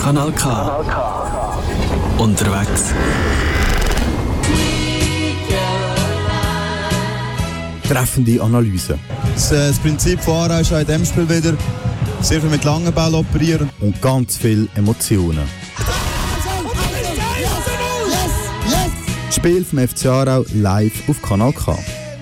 Kanal K. Unterwegs. Treffende Analyse. Das Prinzip von Aarau ist auch in diesem Spiel wieder sehr viel mit langen Bällen operieren. Und ganz viele Emotionen. Das Spiel vom FC Aarau live auf Kanal K.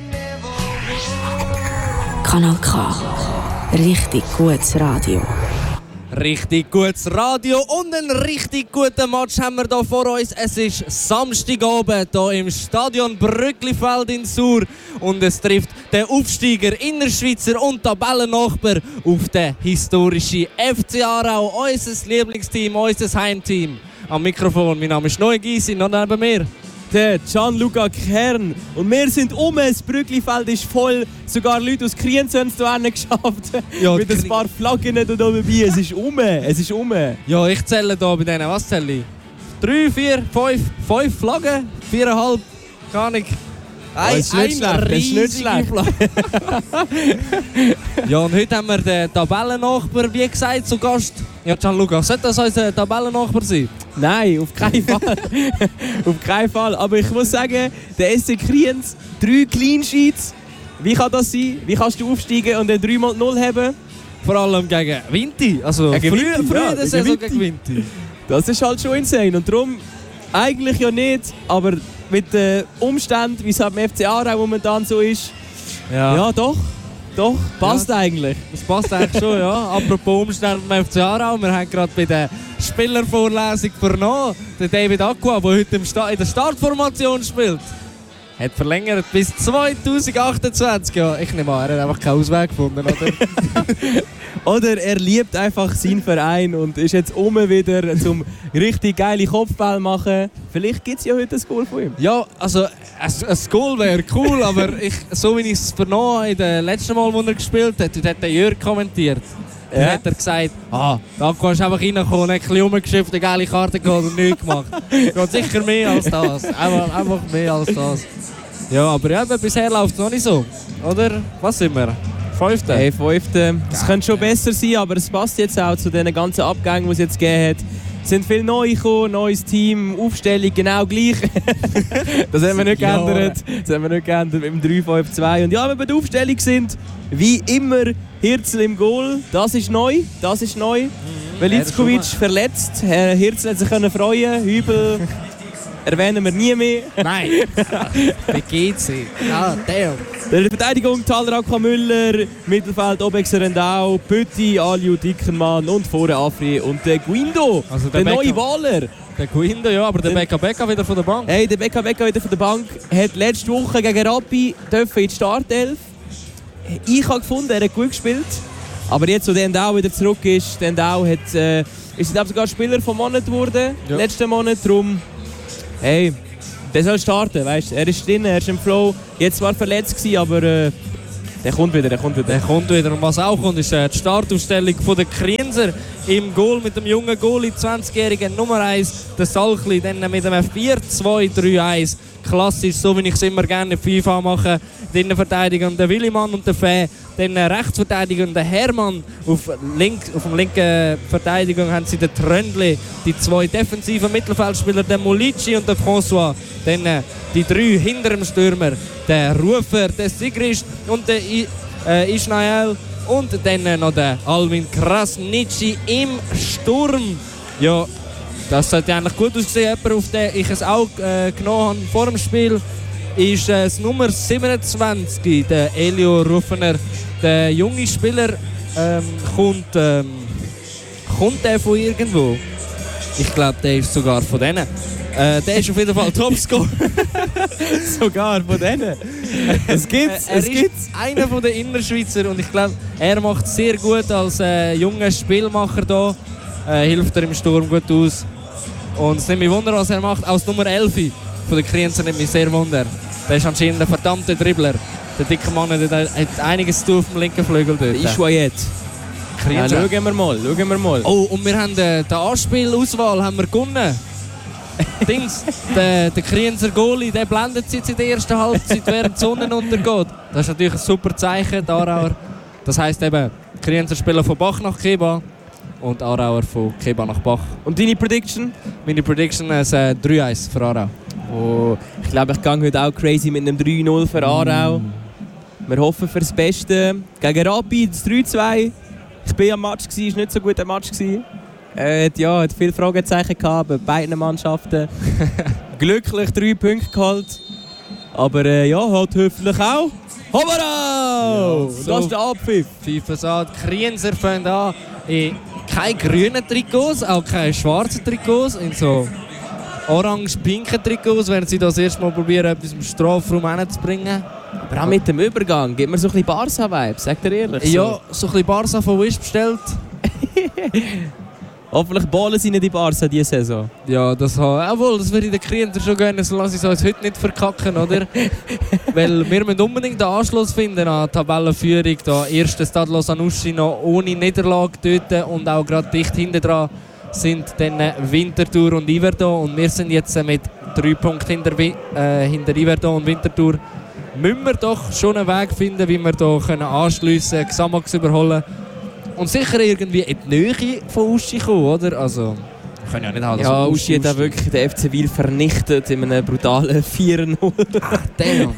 Kanal K. Richtig gutes Radio. Richtig gutes Radio und einen richtig guten Match haben wir hier vor uns. Es ist Samstagabend hier im Stadion Brücklifeld in Sur und es trifft den Aufsteiger, Innerschweizer und Tabellennachbar auf den historischen FC Aarau, unser Lieblingsteam, unser Heimteam. Am Mikrofon, mein Name ist Noe Gysi, noch neben mir der Gianluca Kern. Und wir sind das Brücklifeld ist voll. Sogar Leute aus Kriens haben es hierhin geschafft. Ja, mit ein paar Flaggen da dabei. Es ist es ist Ja, ich zähle hier bei denen. Was zähle ich? 3, 4, 5 Flaggen? 4,5? Keine Ahnung. Das ist nicht schlecht. Ja, und heute haben wir den Tabellennachbar, wie gesagt, zu Gast. Ja, Gianluca, sollte das unser Tabellennachbar sein? Nein, auf keinen Fall. Auf keinen Fall. Aber ich muss sagen, der SC Kriens, 3 Clean Sheets. Wie kann das sein? Wie kannst du aufsteigen und dann 3x0 haben? Vor allem gegen Vinti. Also gegen früher der Saison gegen Vinti. Das ist halt schon insane. Und darum eigentlich ja nicht, aber mit den Umständen, wie es halt beim FC Aarau momentan so ist, ja doch, passt eigentlich. Das passt eigentlich schon, ja. Apropos Umstände beim FC Aarau, wir haben gerade bei der Spielervorlesung vernommen, den David Acqua, der heute in der Startformation spielt, hat verlängert bis 2028. Ja, ich nehme an, er hat einfach keinen Ausweg gefunden, oder? Oder er liebt einfach seinen Verein und ist jetzt wieder zum richtig geile Kopfball machen. Vielleicht gibt es ja heute ein Goal von ihm. Ja, also ein Goal wäre cool, aber so wie ich es vernommen habe, in dem letzten Mal, wo er gespielt hat, hat der Jörg kommentiert. Dann hat er gesagt, da kannst du einfach reinkommen, ein bisschen rumgeschifft, eine geile Karte geholt und nichts gemacht. Geht sicher mehr als das. Einfach mehr als das. Ja, aber ja, bisher läuft es noch nicht so. Oder? Was sind wir? 5. Hey, 5. Das könnte schon besser sein, aber es passt jetzt auch zu den ganzen Abgängen, die es jetzt gegeben hat. Es sind viele neu gekommen, neues Team, Aufstellung genau gleich. Das haben wir nicht geändert. Das haben wir nicht geändert mit dem 3-5-2. Und ja, wenn wir bei der Aufstellung sind, wie immer, Hirzel im Goal. Das ist neu. Velickovic verletzt. Herr Hirzel hat sich freuen. Hübel erwähnen wir nie mehr. Nein. Wie geht's? Ah, damn. Der Verteidigung Talraka Müller, Mittelfeld Obexer Rendau, Pütti, Aliu Dickenmann und vorne Afri und der Guindo, also der neue Wahler. Der Guindo, ja, aber der Becca wieder von der Bank. Hey, der Becca wieder von der Bank hat letzte Woche gegen Rappi in die Startelf. Ich habe gefunden, er hat gut gespielt. Aber jetzt, wo der Endau wieder zurück ist, der Endau ist sogar Spieler vom Monat geworden, letzten Monat. Darum, hey, der soll starten, weißt? Er ist drin, er ist im Flow. Jetzt war verletzt gewesen, aber der kommt wieder. Und was auch kommt, ist die Startaufstellung der Krienser im Goal mit dem jungen Goalie, 20-jährigen Nummer 1, der Salchli, dann mit einem 4-2-3-1. Klassisch, so wie ich es immer gerne in FIFA mache. Die Innenverteidigung der Willimann und der Fäh. Dann Rechtsverteidigung der Hermann. Auf dem linken Verteidigung haben sie den Tröndli. Die 2 defensiven Mittelfeldspieler, der Molici und der François. Dann die 3 hinter dem Stürmer. Der Rufer, der Sigrist und der Ismael. Und dann noch der Alvin Krasnitschi im Sturm. Ja, das sollte eigentlich gut aussehen. Jemand, auf den ich es auch genommen habe vor dem Spiel, ist das Nummer 27, der Elio Rufener. Der junge Spieler kommt der von irgendwo? Ich glaube, der ist sogar von denen. Der ist auf jeden Fall Topscorer. Sogar von denen? Es gibt's. Er ist einer von den Innerschweizer und ich glaube, er macht sehr gut als junger Spielmacher hier. Hilft er im Sturm gut aus. Und es nimmt mich Wunder, was er macht. Als Nummer 11 von den Krienzer nimmt mich sehr Wunder. Der ist anscheinend ein verdammter Dribbler. Der dicke Mann hat einiges zu tun auf dem linken Flügel dort. Ischwayet. Ja, schauen wir mal. Oh, und wir haben die Anspielauswahl haben wir gewonnen. Der Krienzer Goalie, der blendet sich in der ersten Halbzeit, während die Sonne untergeht. Das ist natürlich ein super Zeichen, Aarauer. Das heisst eben, Krienzer spielen von Bach nach Keba. und Aarauer von Keba nach Bach. Und deine Prediction? Meine Prediction ist 3-1 für Aarau. Oh, ich glaube, ich gehe heute auch crazy mit einem 3-0 für Aarau. Wir hoffen für das Beste. Gegen Rapid das 3-2. Ich war am Match, es war nicht so gut ein Match. Hat viele Fragezeichen gehabt bei beiden Mannschaften. Glücklich 3 Punkte geholt. Aber halt hoffentlich auch. Hobarau! Ja, Das ist der Abpfiff. FIFA Krienser fangen an in keine grünen Trikots, auch keine schwarzen Trikots, in so orange-pinken Trikots, werden sie das erste Mal probieren, etwas im Strafraum hinzubringen. Aber auch mit dem Übergang gibt mir so ein bisschen Barca-Vibes, sagt ihr ehrlich? So. Ja, so ein bisschen Barca von Wish bestellt. Hoffentlich ballen sie nicht die Barca diese Saison. Ja, das würde ich den Krienzer schon gönnen, solange sie es uns heute nicht verkacken, oder? Weil wir müssen unbedingt den Anschluss finden an die Tabellenführung. Da erste Stade Lausanne noch ohne Niederlage töten und auch gerade dicht hinten dran sind dann Winterthur und Yverdon. Und wir sind jetzt mit 3 Punkten hinter Yverdon und Winterthur. Müssen wir doch schon einen Weg finden, wie wir hier anschliessen können, Xamax überholen. Und sicher irgendwie in die Nähe von Uschi kommen, oder? Also, ich kann ja nicht alles. Ja, Uschi hat auch wirklich den FC Wil vernichtet in einem brutalen 4-0. Ach, damn.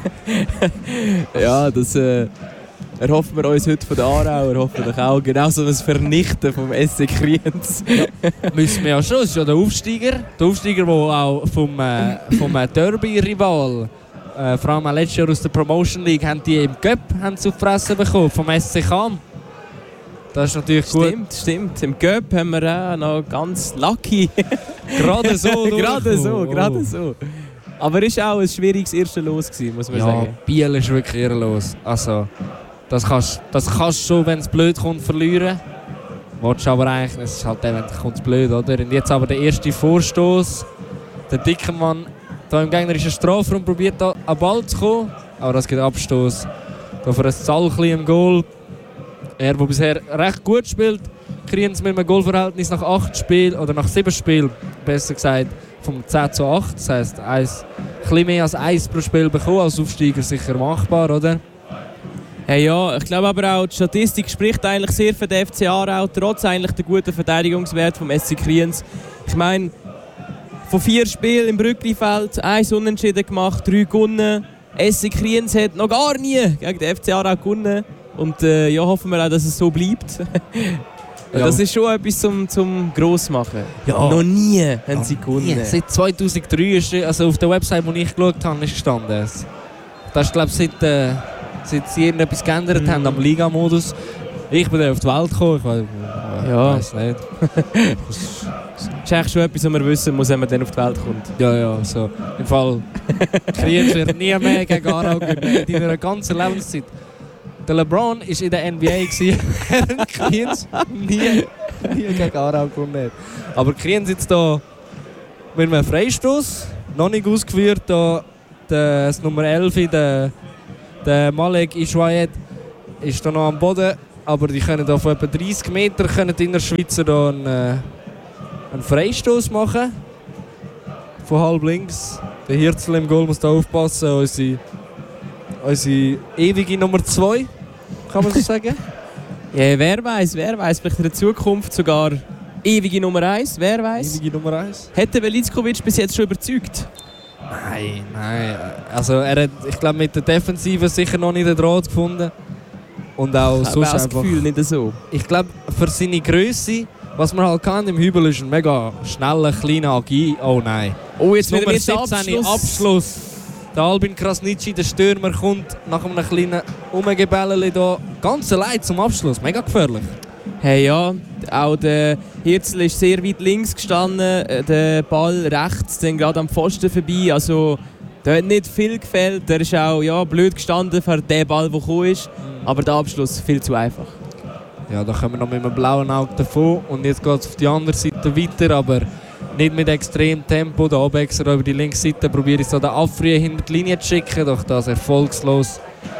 Ja, das erhoffen wir uns heute von den Aarauer, hoffentlich auch. Genauso das Vernichten vom SC Kriens. Müssen wir ja schon, das ist ja der Aufsteiger. Der Aufsteiger, der auch vom Derby-Rival, vor allem auch letztes Jahr aus der Promotion League, haben die im Cup auf die Fresse bekommen, vom SC Cham. Das ist natürlich gut. Stimmt. Im Cup haben wir auch noch ganz lucky. Gerade so. Gerade so. Aber es war auch ein schwieriges erstes Los gewesen, muss man sagen. Ja, Biel ist wirklich ehrenlos. Also, das kannst du schon, wenn es blöd kommt, verlieren. Willst aber eigentlich, es ist halt dann kommt blöd, oder? Und jetzt aber der erste Vorstoß. Der dicke Mann da im gegnerischen Strafraum probiert da an den Ball zu kommen. Aber das gibt Abstoß. Da für ein Zalchli im Goal. Er, der bisher recht gut spielt, Kriens mit einem Goalverhältnis nach 8 Spielen, oder nach 7 Spielen, besser gesagt, vom 10:8. Das heisst, ein bisschen mehr als 1 pro Spiel bekommen, als Aufsteiger sicher machbar, oder? Hey, ja, ich glaube aber auch, die Statistik spricht eigentlich sehr für den FC Aarau, trotz eigentlich der guten Verteidigungswert vom SC Kriens. Ich meine, von 4 Spielen im Brücklifeld, 1 Unentschieden gemacht, 3 gewonnen. SC Kriens hat noch gar nie gegen den FC Aarau gewonnen. Und hoffen wir auch, dass es so bleibt. Ja. Das ist schon etwas zum Grossmachen. Ja. Noch nie haben sie gewonnen. Nie. Seit 2003 ist, also auf der Website, wo ich geschaut habe, ist gestanden. Das ist, glaube ich, seit sie irgendetwas geändert haben am Liga-Modus. Ich bin dann auf die Welt gekommen. Ich weiß nicht. Das ist eigentlich schon etwas, was man wissen muss, wenn man dann auf die Welt kommt. Ja, so. Im Fall Kriens wird nie mehr gegen Aarau gewinnen in ihrer ganzen Lebenszeit. Der LeBron war in der NBA, während Kriens nie gegen Aarau gewonnen hat. Aber Kriens jetzt hier mit einem Freistoß, noch nicht ausgeführt, da das Nummer 11, der Malek Ishwayed, ist da noch am Boden. Aber die können da von etwa 30 Metern die Innerschweizer da einen Freistoß machen. Von halb links. Der Hirzel im Goal muss da aufpassen. Unsere ewige Nummer 2, kann man so sagen? Ja, wer weiß, vielleicht in der Zukunft sogar ewige Nummer 1, wer weiß? Ewige Nummer 1. Hätte Velickovic bis jetzt schon überzeugt? Nein. Also er hat, ich glaube, mit der Defensive sicher noch nicht den Draht gefunden. Und auch so das Gefühl nicht so. Ich glaube, für seine Grösse, was man halt kann im Hübel, ist ein mega schneller, kleiner Agil. Oh nein. Oh, jetzt Nummer 17, Abschluss. Der Albin Krasnitschi, der Stürmer, kommt nach einem kleinen Umgebällchen da ganz allein zum Abschluss. Mega gefährlich. Hey, ja, auch der Hirzel ist sehr weit links gestanden, der Ball rechts, dann gerade am Pfosten vorbei. Also, da hat nicht viel gefehlt. Der ist auch blöd gestanden für den Ball, der gekommen ist. Aber der Abschluss viel zu einfach. Ja, da kommen wir noch mit einem blauen Auge davon. Und jetzt geht es auf die andere Seite weiter, aber nicht mit extremem Tempo. Der Abwechsler über die linke Seite probiert so den Afri hinter die Linie zu schicken, doch das erfolgslos.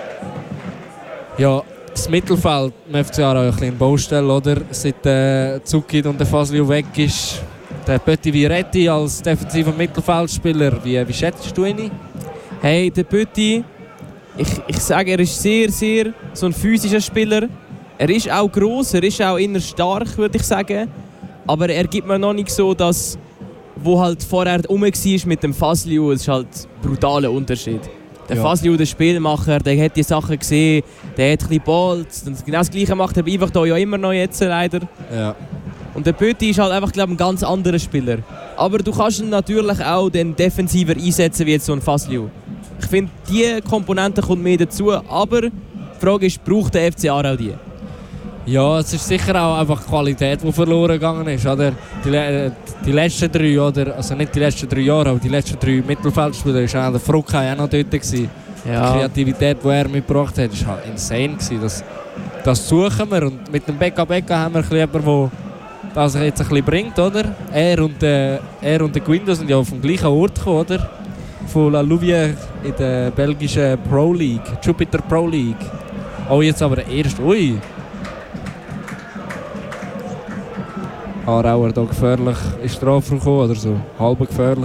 Ja, das Mittelfeld im FC Aarau ein bisschen Baustelle, oder? Seit der Zuckid und der Faslio weg ist, der Pötti Viretti als defensiver Mittelfeldspieler. Wie schätzt du ihn? Hey, der Pötti, ich sage, er ist sehr, sehr so ein physischer Spieler. Er ist auch gross, er ist auch inner stark, würde ich sagen. Aber er gibt mir noch nicht so das, wo halt vorher rum war mit dem Fazliu. Das ist halt ein brutaler Unterschied. Der Fazliu, der Spielmacher, der hat die Sachen gesehen, der hat ein bisschen geballt. Genau das Gleiche macht er einfach hier ja immer noch jetzt leider. Ja. Und der Pötti ist halt einfach, glaube ich, ein ganz anderer Spieler. Aber du kannst ihn natürlich auch den defensiver einsetzen wie jetzt so ein Fazliu. Ich finde, diese Komponente kommt mehr dazu, aber die Frage ist, braucht der FC Aarau die? Ja, es ist sicher auch einfach die Qualität, die verloren gegangen ist. Oder? Die letzten 3, oder? Also nicht die letzten 3 Jahre, aber die letzten 3 Mittelfeldspieler war auch der Fruckheim auch noch dort gewesen. Ja. Die Kreativität, die er mitgebracht hat, war halt insane gewesen. Das suchen wir. Und mit dem Becca haben wir jemanden, der das jetzt ein bisschen bringt, oder? Er und der Guindo sind ja auf dem gleichen Ort gekommen, oder? Von La Louvière in der belgischen Pro League, Jupiter Pro League. Oh, jetzt aber der erste. Ui! Aarauer da gefährlich ist Strafraum gekommen oder so. Halb gefährlich.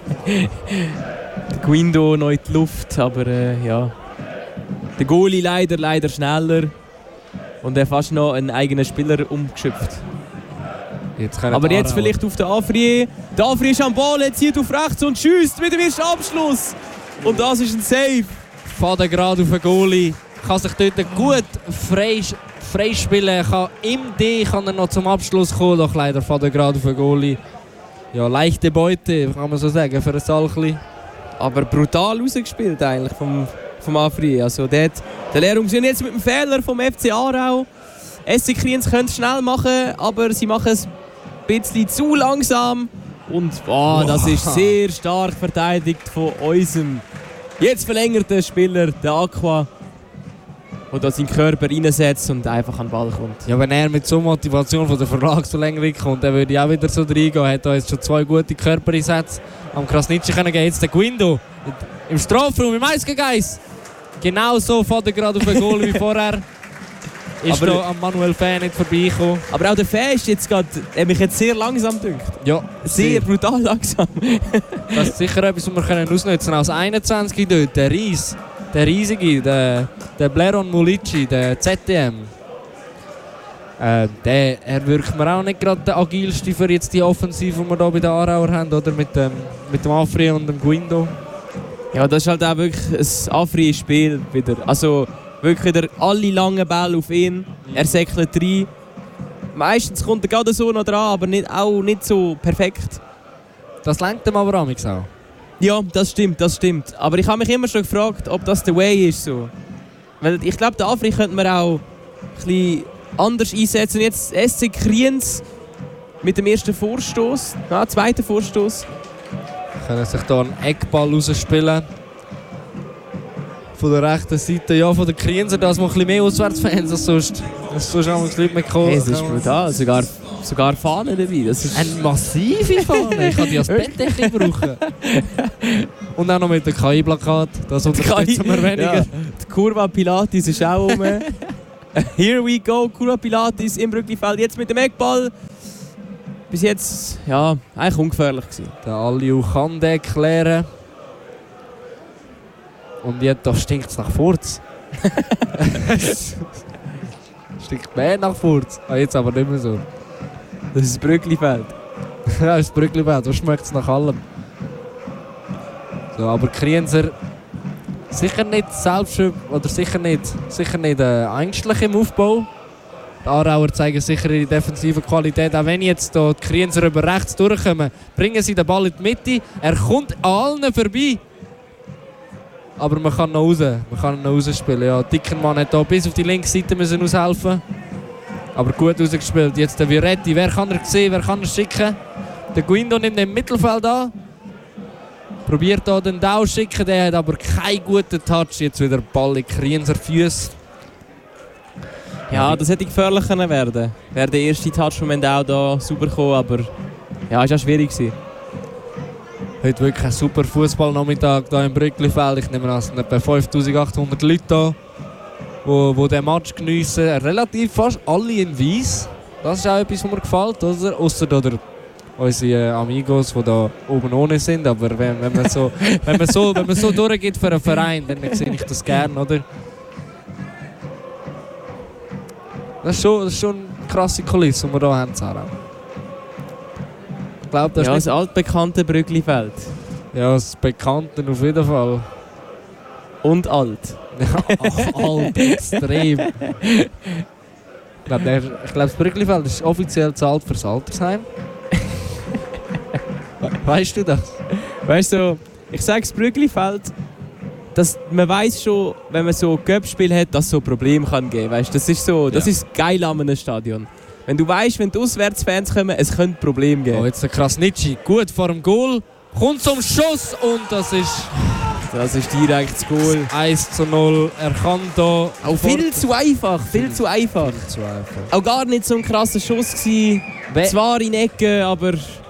Guindo noch in die Luft, aber ja. Der Goalie leider schneller. Und er fast noch einen eigenen Spieler umgeschöpft. Aber jetzt vielleicht auf den Afrier. Der Afrier ist am Ball, er zieht auf rechts und schießt mit dem ersten Abschluss. Und das ist ein Save. Faden gerade auf den Goalie. Kann sich dort gut freispielen. Im D kann er noch zum Abschluss kommen. Doch leider Faden gerade auf den Goalie. Ja, leichte Beute, kann man so sagen, für ein Salchli. Aber brutal rausgespielt eigentlich vom Afrier. Also der Lehrung sind jetzt mit dem Fehler vom FC Aarau. SC Kriens können es schnell machen, aber sie machen es ein bisschen zu langsam. Und das ist sehr stark verteidigt von unserem jetzt verlängerten Spieler, der Aqua, der da seinen Körper reinsetzt und einfach an den Ball kommt. Ja, wenn er mit so Motivation von der Vertragsverlängerung kommt, dann würde ich auch wieder so reingehen. Er hat da jetzt schon 2 gute Körpereinsätze am Krasnitschi können gehen. Jetzt der Guindo im Strafraum, im 1 gegen 1. Genau so fährt er gerade auf den Goal wie vorher. Ist aber da am Manuel Fäh nicht vorbeigekommen. Aber auch der Fäh ist jetzt gerade, mich jetzt sehr langsam dünkt. Ja, sehr brutal langsam. Das ist sicher etwas, was wir ausnutzen können. Als 21 dort, der Ries, der Riesige, der Bleron Mulici, der ZTM. Er wirkt mir auch nicht gerade der agilste für jetzt die Offensive, die wir hier bei den Aarauer haben, oder? Mit dem Afri und dem Guindo. Ja, das ist halt auch wirklich ein Afri-Spiel wieder. Also wirklich wieder alle langen Bälle auf ihn. Er säckelt rein. Meistens kommt er gerade so noch dran, aber auch nicht so perfekt. Das lenkt ihm aber auch. Ja, das stimmt. Aber ich habe mich immer schon gefragt, ob das der Way ist. So. Weil ich glaube, den Afri könnte man auch ein bisschen anders einsetzen. Jetzt SC Kriens mit dem ersten Vorstoß, zweiten Vorstoß. Können sich hier einen Eckball rausspielen. Von der rechten Seite, ja, von den Krienser, da ist noch ein bisschen mehr Auswärtsfans als sonst. Es ist auch Leute mitgekommen. Es ist brutal, sogar Fahnen dabei. Das ist eine massive Fahne, ich kann die als Bettdecke brauchen. Und auch noch mit dem KI-Plakat, das unterstützen wir weniger. Ja. Die Curva Pilatis ist auch rum. Here we go, Curva Pilatis im Brücklifeld, jetzt mit dem Eckball. Bis jetzt, ja, eigentlich ungefährlich gewesen. Der Aliou kann den klären. Und jetzt stinkt es nach Furz. Stinkt mehr nach Furz. Jetzt aber nicht mehr so. Das ist das Brücklifeld. Ja, das ist das Brücklifeld. Da schmeckt es nach allem. So, aber Krienser sicher nicht sicher nicht ängstlich im Aufbau. Die Aarauer zeigen sicher ihre defensive Qualität. Auch wenn jetzt hier die Krienser über rechts durchkommen, bringen sie den Ball in die Mitte. Er kommt an allen vorbei. Aber man kann noch rausspielen. Ja, Dickenmann hat hier bis auf die linke Seite müssen aushelfen. Aber gut rausgespielt. Jetzt der Viretti. Wer kann er sehen? Wer kann er schicken? Der Guindo nimmt den Mittelfeld an. Probiert hier den Dau schicken. Der hat aber keinen guten Touch. Jetzt wieder Ball in Krienser Füße. Ja, das hätte gefährlich werden können. Wäre der erste Touch von Mendau da super gekommen. Aber ja, es war auch schwierig gewesen. Heute wirklich ein super Fußballnachmittag hier im Brücklifeld. Ich nehme an, es sind etwa 5800 Leute hier, die diesen Match geniessen. Relativ fast alle in Weiss. Das ist auch etwas, was mir gefällt. Oder? Ausser unsere Amigos, die da oben ohne sind. Aber wenn man so durchgeht für einen Verein, dann sehe ich das gerne. Oder? Das ist schon eine krasse Kulisse, die wir hier haben, Sarah. Ich glaube, das Ja, ist das altbekannte Brügglifeld. ja, das Bekannte auf jeden Fall. Und alt. Ja, alt, extrem. Ich glaube, das Brügglifeld ist offiziell zahlt für das Altersheim. Weißt du das? Weißt du, ich sage das Brügglifeld, dass man weiss schon, wenn man so Cup-Spiel hat, dass es so Probleme kann geben. Weißt, das ist so, das ist geil an einem Stadion. Wenn du weißt, wenn die Auswärtsfans kommen, es könnte Probleme geben. Oh, jetzt der Krasnitschi, gut vor dem Goal, kommt zum Schuss und das ist direkt das Goal. 1:0. Er kann da... Auch viel zu einfach, viel zu einfach. Zu einfach. Auch gar nicht so ein krasser Schuss gewesen. Zwar in Ecke, aber...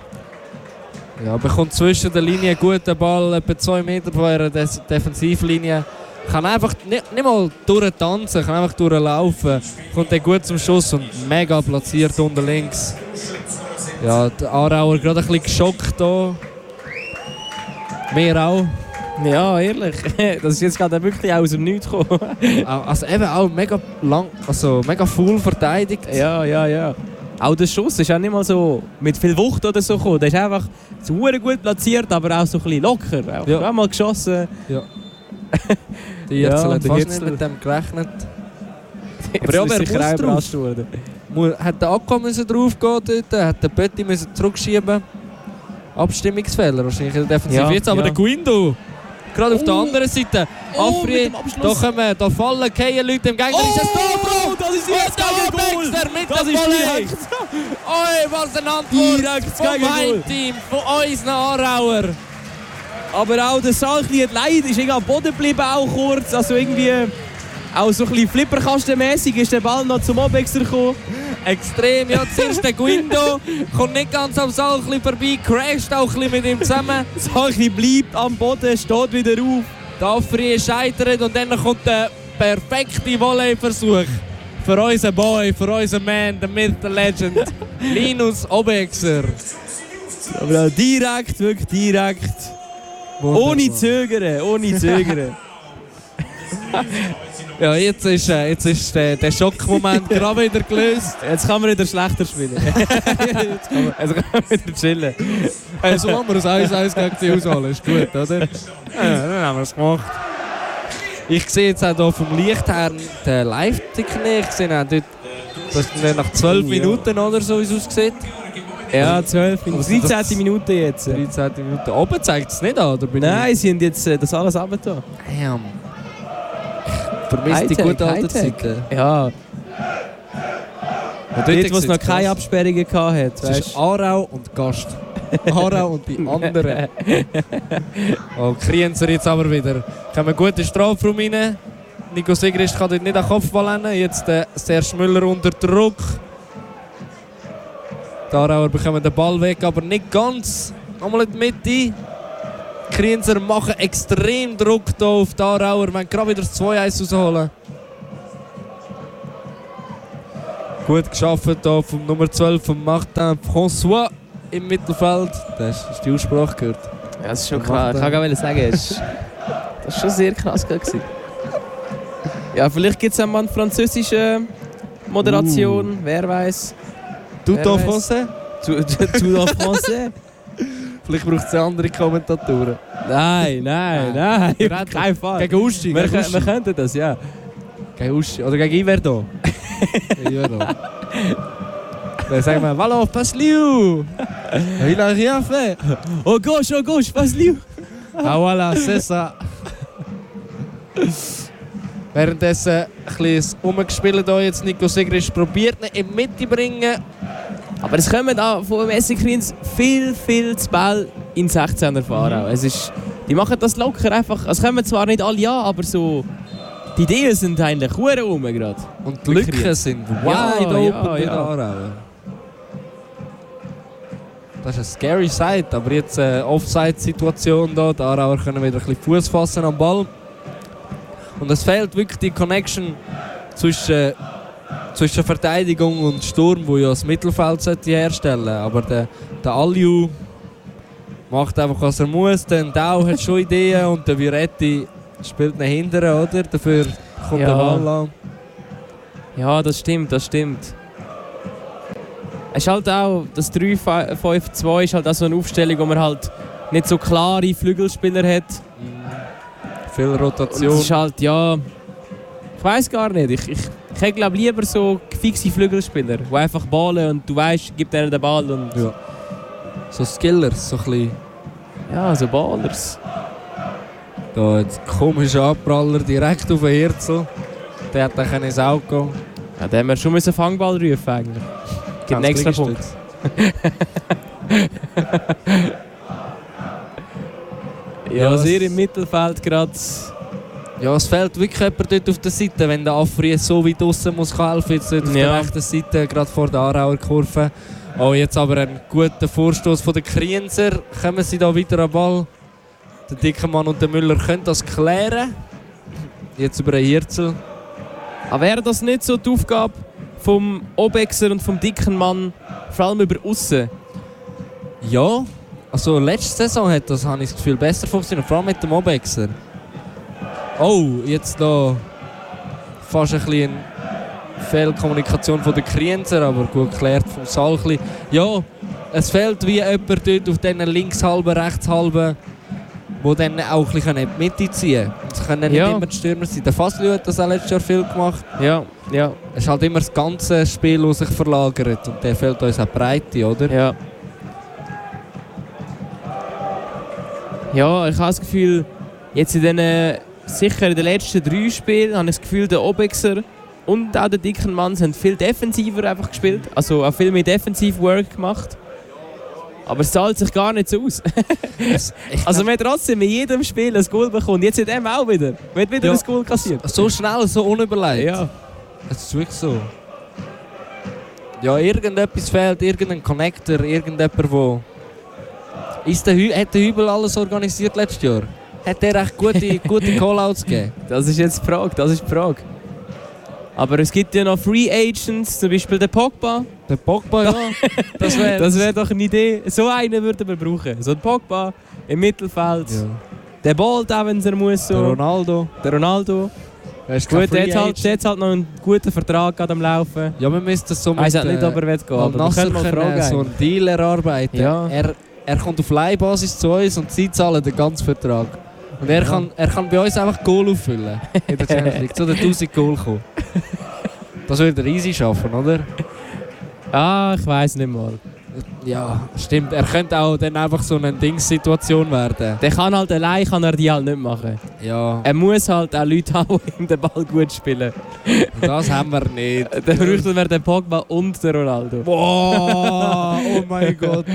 Ja, bekommt zwischen der Linie einen guten Ball, etwa 2 Meter von ihrer Defensivlinie. Kann einfach nicht mal durchtanzen, kann einfach durchlaufen. Kommt dann gut zum Schuss und mega platziert unten links. Ja, der Aarauer gerade ein bisschen geschockt hier. Wir auch. Ja, ehrlich. Das ist jetzt gerade wirklich aus dem Nichts gekommen. Also eben auch mega lang, also mega full verteidigt. Ja. Auch der Schuss ist auch nicht mal so mit viel Wucht oder so gekommen. Der ist einfach so gut platziert, aber auch so ein bisschen locker. Auch Ja. mal geschossen. Ja. Die Jetzel hat der fast Jetzel. nicht mit dem gerechnet. Aber ja, wer sicher auch überrascht worden. Hat der Akko müssen draufgehen dort, hat der Pötti müssen zurückschieben. Abstimmungsfehler wahrscheinlich in der Defensive. Ja, Jetzt aber ja. der Guindo. Gerade auf der anderen Seite. Afri, mit dem Abschluss. da fallen keine Leute im Gegner. Ist es da, das ist jetzt Gegengol! Mit Das dem ist Volley! direkt. Oi, was eine Antwort Direkt das vom Gegengol. Heimteam, von unseren Aarauer. Aber auch der Salchli hat leid, ist irgendwie am Boden geblieben, auch kurz. Also irgendwie auch so ein bisschen flipperkastenmässig ist der Ball noch zum Obexer gekommen. Extrem, ja, zuerst der Guindo, kommt nicht ganz am Salchli vorbei, crasht auch ein bisschen mit ihm zusammen. Salchli bleibt am Boden, steht wieder auf. Der Afri scheitert und dann kommt der perfekte Volleyversuch für unseren Boy, für unseren Man, der Myth, der Legend, Linus Obexer. Aber auch direkt, wirklich direkt. Ohne Zögern. Ja, jetzt ist der Schockmoment gerade wieder gelöst. Jetzt kann man wieder schlechter spielen. Jetzt kann man wieder chillen. So haben wir das 1-1 gegen die ausholen, ist gut, oder? Ja, dann haben wir es gemacht. Ich sehe jetzt auch hier vom Licht her den Live-Ticker nicht. Ich sehe auch dort, dass nach 12 Minuten oder so wie es aussieht. Ja, 12 Minuten. Also 13 Minuten jetzt. 13 Minuten. Oben zeigt es nicht an, oder bin Nein, sie haben jetzt das alles runtergetan. Damn. Vermisst die gute alte Zeiten. Ja. Dort, wo es noch keine Absperrungen hatte. Es ist Aarau und Gast. Aarau und die anderen. Oh, Krienzer jetzt aber wieder. Kommen einen guten Strafraum rein. Nico Sigrist kann dort nicht an Kopfball rennen. Jetzt Serge Müller unter Druck. Die Aarauer bekommen den Ball weg, aber nicht ganz. Nochmal in die Mitte. Die Krienzer machen extrem Druck hier auf die Aarauer. Wir wollen gerade wieder das 2-1 rausholen. Gut geschafft hier vom Nummer 12 von Martin François im Mittelfeld. Das ist die Aussprache gehört. Ja, das ist schon krass. Ich kann gar nicht sagen, das war schon sehr krass gewesen. Ja, vielleicht gibt es auch mal eine französische Moderation, wer weiß. Tout en français? Tout en français? Vielleicht braucht es andere Kommentatoren. Nein, auf keinen Fall. Gegen Uschi. Wir könnten das, ja. Gegen Uschi. Oder gegen Iverdo. Dann sagen wir, Valov, Pasliou! Il a rien fait! Oh gauche, Pasliou! Ah voilà, c'est ça! Währenddessen ein bisschen umgespielt hier jetzt Nico Sigrist probiert ihn in die Mitte bringen. Aber es kommen da von Messi Kriens viel zu Ball in 16er fahren. Die machen das locker einfach. Es kommen zwar nicht alle an, aber so die Ideen sind eigentlich hure rum gerade. Und die Lücken sind wide open bei den Aarauer. Das ist eine scary Sight, aber jetzt eine Offside-Situation hier. Die Aarauer können wieder ein bisschen Fuß fassen am Ball. Und es fehlt wirklich die Connection zwischen Verteidigung und Sturm, wo ja das Mittelfeld herstellen sollte. Aber der Aliu macht einfach, was er muss. Der Dau hat schon Ideen und der Viretti spielt nach hinten, oder? Dafür kommt der Ball an. Ja, das stimmt. Es ist halt auch, das 3-5-2 ist halt auch so eine Aufstellung, wo man halt nicht so klare Flügelspieler hat. Viel Und Rotation. es ist halt, ja... Ich weiss gar nicht. Ich hätte glaube lieber so fixe Flügelspieler, die einfach ballen und du weißt, gib denen den Ball und... Ja. So Skillers, so ein bisschen. Ja, so Ballers. Da jetzt komischer Abpraller direkt auf den Herzl. Der hat dann ins Auge gehen. Ja, da haben wir schon einen Fangball rufen eigentlich. Gibt einen extra Punkt. Ja, sehr im Mittelfeld gerade. Ja, es fehlt wirklich jemand dort auf der Seite, wenn der Afri so weit draussen muss helfen, jetzt dort auf der rechten Seite, gerade vor der Aarauer Kurve. Oh, jetzt aber ein guter Vorstoß von den Krienser. Kommen sie da wieder am Ball. Der Dickenmann und der Müller können das klären. Jetzt über den Herzl. Aber wäre das nicht so die Aufgabe vom Obexer und vom Dickenmann, vor allem über aussen? Ja, also letzte Saison hat das, habe ich das Gefühl, besser funktioniert, vor allem mit dem Obexer. Oh, jetzt da fast ein bisschen Fehlkommunikation von den Krienser, aber gut geklärt vom Salchli. Ja, es fehlt wie jemand dort auf diesen linkshalben, rechtshalben, wo dann auch ein bisschen in die Mitte ziehen können. Es können nicht immer die Stürmer sein. Der Fasli hat das auch letztes Jahr viel gemacht. Ja. Es ist halt immer das ganze Spiel, das sich verlagert und der fehlt uns auch Breite, oder? Ja, ich habe das Gefühl, jetzt sicher in den letzten 3 Spielen habe ich das Gefühl, der Obexer und auch der Dickenmann haben viel defensiver einfach gespielt. Also auch viel mehr Defensiv-Work gemacht. Aber es zahlt sich gar nicht so aus. Also man hat trotzdem in jedem Spiel ein Goal bekommen. Jetzt hat er auch wieder. Man hat wieder ein Goal kassiert. So schnell, so unüberlegt. Ja. Es ist wirklich so. Ja, irgendetwas fehlt, irgendein Connector, irgendjemand, wo... Hat der Hübel alles organisiert letztes Jahr? Hat der echt gute Callouts gegeben? Das ist jetzt die Frage, Aber es gibt ja noch Free Agents, zum Beispiel den Pogba. Der Pogba, ja. Das wär doch eine Idee. So einen würden wir brauchen. So ein Pogba im Mittelfeld. Ja. Der Bolt auch, wenn er muss. So. Der Ronaldo. Gut, der hat halt noch einen guten Vertrag am Laufen. Ja, wir müssen das so mit... Ich weiß nicht, ob er will gehen, aber wir können mal fragen. So einen Deal erarbeiten. Ja. Er kommt auf Leihbasis zu uns und sie zahlen den ganzen Vertrag. Und er kann bei uns einfach Goal auffüllen. In der Champions League. Zu den 1000 Goal kommen. Das würde er easy schaffen, oder? Ah, ich weiss nicht mal. Ja, stimmt. Er könnte auch dann einfach so eine Dingssituation werden. Der kann halt allein die halt nicht machen. Ja. Er muss halt auch Leute haben, die ihm den Ball gut spielen. Das haben wir nicht. Dann bräuchten wir den Pogba und den Ronaldo. Wow, oh mein Gott.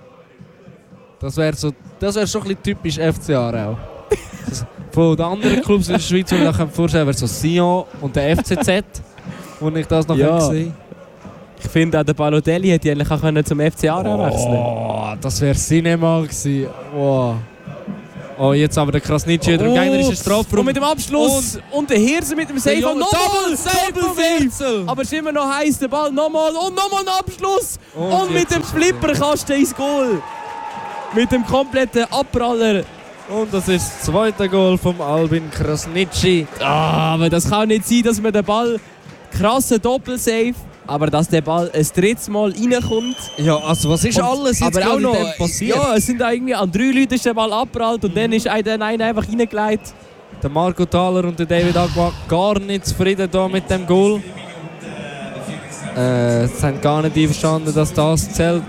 Das wäre schon ein bisschen typisch FC Aarau. Von den anderen Clubs in der Schweiz, würde ich mir vorstellen, wäre so Sion und der FCZ, wo ich das noch gesehen. Ich finde auch, der Balotelli hätte eigentlich auch zum FC Aarau wechseln. Oh, das wäre Cinema gewesen. Wow. Oh, jetzt aber der Krasnitschi wieder im gegnerischen Strafraum. Und mit dem Abschluss und der Hirse mit dem Save. Ja, Double Save! Aber es ist immer noch heiß, der Ball nochmal und nochmal ein Abschluss. Und mit dem Flipper kannst du ins Goal. Mit dem kompletten Abpraller. Und das ist das zweite Goal vom Albin Krasnitschi. Aber das kann nicht sein, dass man den Ball krasser Doppelsave, aber dass der Ball ein drittes Mal reinkommt. Ja, also was ist alles jetzt aber auch noch passiert? Ja, es sind irgendwie an 3 Leuten ist der Ball abprallt und dann ist einer einfach reingelegt. Der Marco Thaler und der David Agua gar nicht zufrieden da mit dem Goal. Sie haben gar nicht einverstanden, dass das zählt.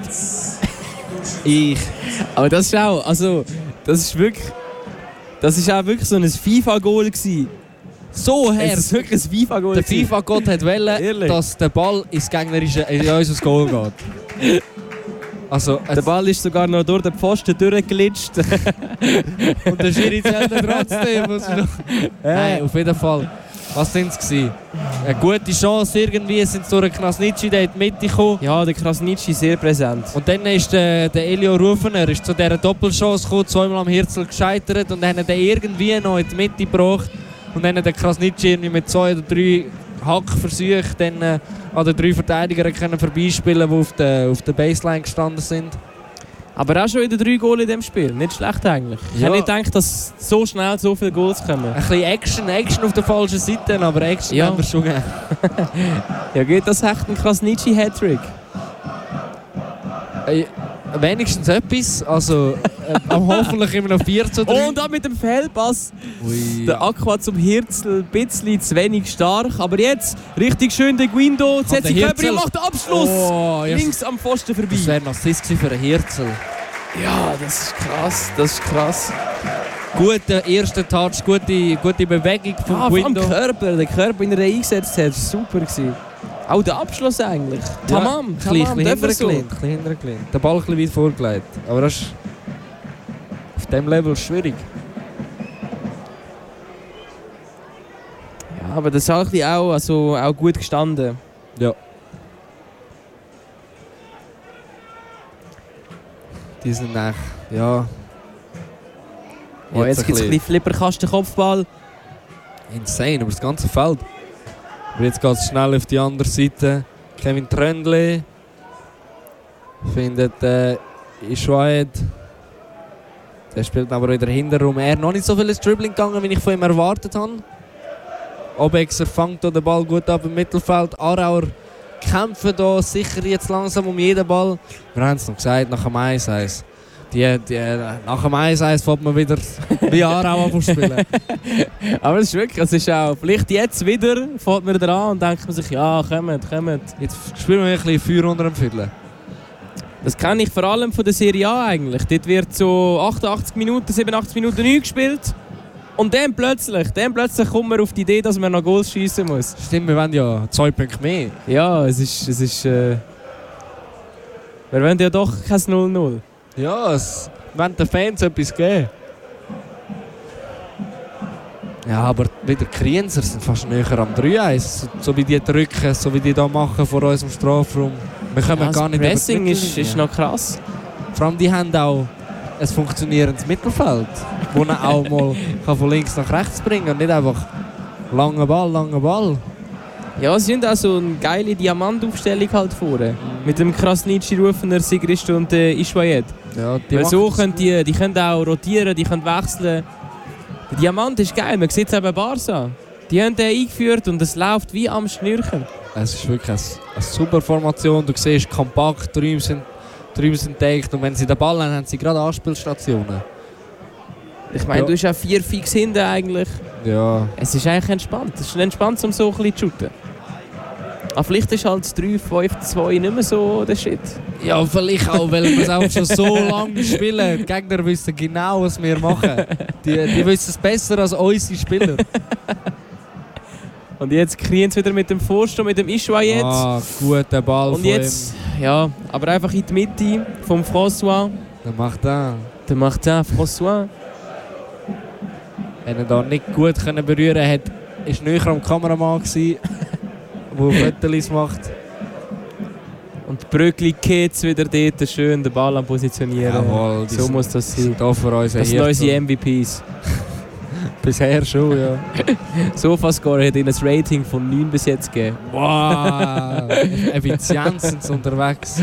Aber das ist auch, also, das ist auch wirklich so ein FIFA-Goal gewesen. So her. Es ist wirklich ein FIFA-Goal. Der FIFA-Gott wollte, dass der Ball ins gegnerische, in unser Goal geht. Also, der Ball ist sogar noch durch den Pfosten durchgelitscht. Und der Schiri zählt trotzdem. Nein, auf jeden Fall. Was waren es? Eine gute Chance irgendwie, sind durch den Krasnitschi in die Mitte gekommen. Ja, der Krasnitschi sehr präsent. Und dann ist der Elio Rufener ist zu dieser Doppelchance gekommen, zweimal am Herzl gescheitert und dann hat er irgendwie noch in die Mitte gebracht. Und dann hat der Krasnitschi mit 2 oder 3 Hackversuchen dann an den 3 Verteidigern können vorbeispielen, die auf der Baseline gestanden sind. Aber auch schon wieder 3 Goal in diesem Spiel. Nicht schlecht eigentlich. Ich hätte nicht gedacht, dass so schnell so viele Goals kommen. Ein bisschen Action auf der falschen Seite, aber Action haben wir schon gegeben. Ja, geht das echt ein Krasniqi-Hattrick? Wenigstens etwas. Also, hoffentlich immer noch 4:3. Und auch mit dem Fehlpass. Der Aqua zum Hirzel ein bisschen zu wenig stark. Aber jetzt richtig schön der Guindo. Setzt sich Körper und macht den Abschluss. Oh, links am Pfosten vorbei. Das wäre ein Assist für den Hirzel. Ja, das ist krass. Das ist krass. Guter erster Touch, gute Bewegung vom Guindo. Der Körper, in er eingesetzt hat, war super gewesen. Auch der Abschluss eigentlich. Tamam. Ein bisschen hintergelehnt. Der Ball ein bisschen weit vorgelegt. Aber das ist auf diesem Level schwierig. Ja, aber das ist auch gut gestanden. Ja. Die sind echt, ja... Oh, jetzt gibt es ein bisschen Flipperkasten-Kopfball. Insane, über das ganze Feld. Aber jetzt geht es schnell auf die andere Seite. Kevin Tröndle findet Ishwaed. Der spielt aber wieder hinterrum. Er noch nicht so viel ins Dribbling gegangen, wie ich von ihm erwartet habe. Obexer fängt den Ball gut ab im Mittelfeld. Aarauer kämpfen da sicher jetzt langsam um jeden Ball. Wir haben es noch gesagt, nach dem 1-1. Nach dem 1-1 fängt man wieder wie Aarau spielen. Aber es ist wirklich, es ist auch, vielleicht jetzt wieder fängt man dran und denkt man sich, ja, kommt. Jetzt spielen wir ein bisschen Feuer unter dem Viertel. Das kenne ich vor allem von der Serie A eigentlich. Dort wird so 87 Minuten neu gespielt. Und dann plötzlich kommt man auf die Idee, dass man noch Goals schiessen muss. Stimmt, wir wollen ja 2 Punkte mehr. Ja, es ist wir wollen ja doch kein 0-0. Ja, wir wollen den Fans etwas geben. Ja, aber wieder Krienzer sind fast näher am 3-1. So wie die drücken, so wie die da machen vor unserem Strafraum. Wir kommen gar nicht. Das Pressing ist noch krass. Vor allem die haben auch ein funktionierendes Mittelfeld, wo man auch mal von links nach rechts bringen kann und nicht einfach langer Ball. Ja, sie sind auch so eine geile Diamantaufstellung halt vorne. Mit dem Krasniqi, Rufener, Sigrist und Ishwaed. Ja, Weil so können die können auch rotieren, die können wechseln. Der Diamant ist geil, man sieht es eben bei Barca. Die haben den eingeführt und es läuft wie am Schnürchen. Es ist wirklich eine super Formation. Du siehst kompakt, die Räume sind dicht und wenn sie den Ball haben sie gerade Anspielstationen. Ich meine, du hast auch 4 fix hinten eigentlich. Ja. Es ist eigentlich entspannt. Es ist entspannt, um so ein bisschen zu shooten. Aber vielleicht ist halt das 3-5-2 nicht mehr so der Shit. Ja, vielleicht auch, weil wir es auch schon so lange spielen. Die Gegner wissen genau, was wir machen. Die wissen es besser als unsere Spieler. Und jetzt kriegen sie wieder mit dem Vorstoß, mit dem Ishwaed. Ah, guter Ball und von jetzt, ihm. Ja, aber einfach in die Mitte vom François. Der macht da. François. Wenn er da nicht gut berühren konnte, war näher am Kameramann, der Fotos macht. Und Bröckli geht wieder dort schön den Ball am Positionieren. Jawohl, so muss das sein. Da für uns das sind unsere MVPs. Bisher schon, ja. Sofascore hat ihnen ein Rating von 9 bis jetzt gegeben. Wow! Effizienz sind sie unterwegs.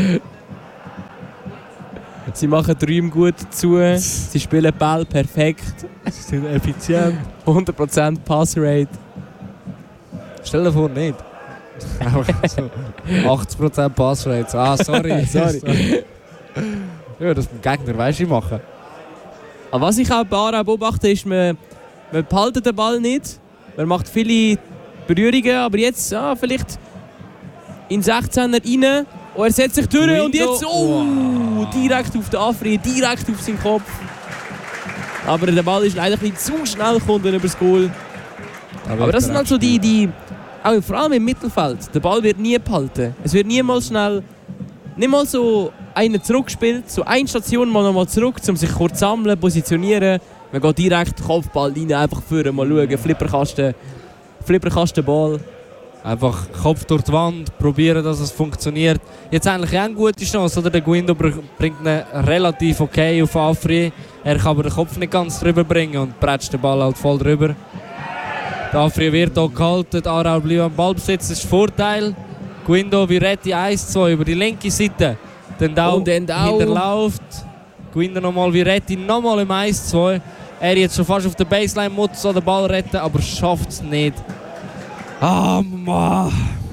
Sie machen die Räume gut zu, sie spielen Ball perfekt. Sie sind effizient. 100% Passrate. Stell dir vor, nicht. So 80% Passrate. Ah, sorry. Ja, das mit dem Gegner weißt du machen. Aber was ich auch bei Aarau beobachte, ist, man behaltet den Ball nicht. Man macht viele Berührungen, aber jetzt vielleicht in 16er rein. Und er setzt sich durch und jetzt direkt auf den Afri, direkt auf seinen Kopf. Aber der Ball ist leider ein bisschen zu schnell gekommen über das Goal. Aber das sind halt so die auch vor allem im Mittelfeld. Der Ball wird nie behalten. Es wird niemals schnell, nicht mal so einer zurückgespielt, so eine Station mal nochmal zurück, um sich kurz sammeln, positionieren. Man geht direkt Kopfball rein, einfach führen, mal schauen, Flipperkastenball. Einfach Kopf durch die Wand, probieren, dass es funktioniert. Jetzt eigentlich auch eine gute Chance, oder? Der Guindo bringt ihn relativ okay auf Afri. Er kann aber den Kopf nicht ganz drüber bringen und prätscht den Ball halt voll drüber. Der Afri wird auch gehalten, Aarau bleibt am Ballbesitz, das ist Vorteil. Guindo Viretti 1-2 über die linke Seite. Den Dau hinterläuft. Guindo nochmal, Viretti nochmal im 1-2. Er jetzt schon fast auf der Baseline, muss den Ball retten, aber schafft es nicht. Ah, Mann.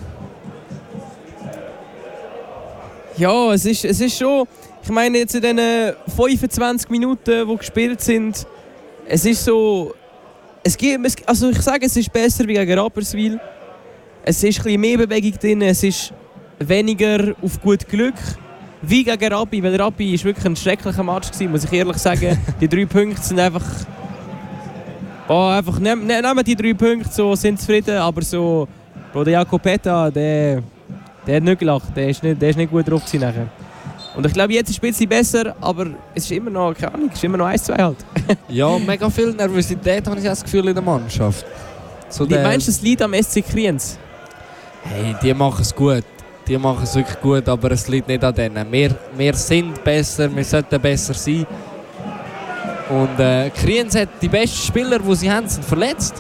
Ja, es ist schon... Ich meine, jetzt in den 25 Minuten, die gespielt sind, es ist so... Also ich sage, es ist besser wie gegen Rapperswil. Es ist ein bisschen mehr Bewegung drin, es ist weniger auf gut Glück wie gegen Rappi, weil Rappi war wirklich ein schrecklicher Match gewesen, muss ich ehrlich sagen. Die 3 Punkte sind einfach... nehmen die 3 Punkte, so sind zufrieden, aber so... Der Jakob Peta, der hat nicht gelacht, der ist nicht gut drauf gewesen nachher. Und ich glaube, jetzt ist es ein bisschen besser, aber es ist immer noch, keine Ahnung, es ist immer noch 1-2 halt. Ja, mega viel Nervosität habe ich das Gefühl in der Mannschaft. So Meinst du, das liegt am SC Kriens? Hey, die machen es gut. Die machen es wirklich gut, aber es liegt nicht an denen. Wir sind besser, wir sollten besser sein. Und Kriens hat die besten Spieler, die sie haben, sind verletzt.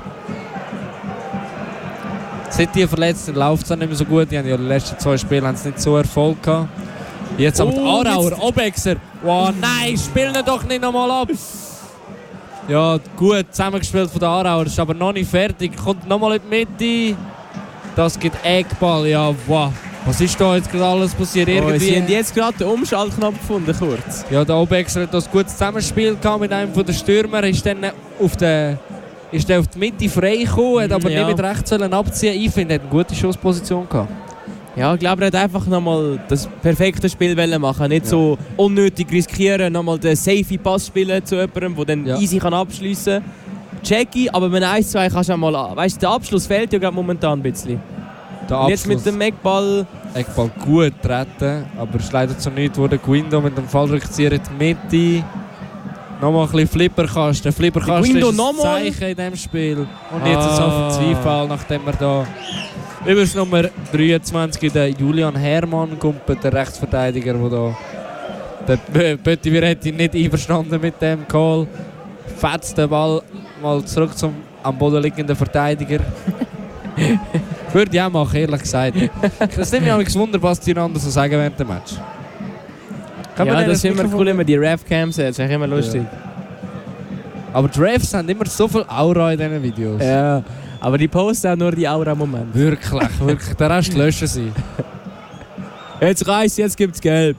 Seit die verletzt sind, läuft es auch nicht mehr so gut. Die haben ja die letzten 2 Spiele nicht so Erfolg gehabt. Jetzt aber die Aarauer, Obexer. Wow, nein, spielen ihn doch nicht nochmal ab. Ja, gut zusammengespielt von den Aarauer, ist aber noch nicht fertig. Kommt nochmal in die Mitte. Das gibt Eckball, ja, wow. Was ist da jetzt gerade alles passiert? Sie haben jetzt gerade den Umschaltknopf gefunden, kurz. Ja, der Obexer hat das gutes Zusammenspiel mit einem der Stürmer. Ist dann auf die Mitte frei gekommen, hat aber nicht mit rechts abziehen. Ich finde, er hat eine gute Schussposition gehabt. Ja, ich glaube, er hat einfach nochmal das perfekte Spiel machen. Nicht so unnötig riskieren, nochmal den safe Pass spielen zu jemandem, der dann easy abschliessen kann. Checky, aber mit 1-2 kannst du auch mal... Weißt du, der Abschluss fehlt ja gerade momentan ein bisschen. Und jetzt mit dem Eckball gut treten, aber es ist leider zu nichts, wo der Guindo mit dem Fallrückzieher in die Mitte nochmal ein bisschen Flipperkasten. Der Flipperkasten ist ein Zeichen in diesem Spiel. Und jetzt ist es auf den Zweifall, nachdem wir da über das Nummer 23 der Julian Hermann kumpelt, der Rechtsverteidiger, der Pötti Viretti nicht einverstanden mit dem Call. Fetzt den Ball mal zurück zum am Boden liegenden Verteidiger. Würde ich auch machen, ehrlich gesagt. Das nimmt mich auch Wunder, was die einander so sagen während dem Match. Ja, das ist immer cool, wenn man die Ref-Cams hat. Das ist immer lustig. Ja. Aber die Refs haben immer so viel Aura in diesen Videos. Ja, aber die posten auch nur die Aura-Momente. Wirklich. Der Rest löschen sie. Jetzt reißt, jetzt gibt's Gelb.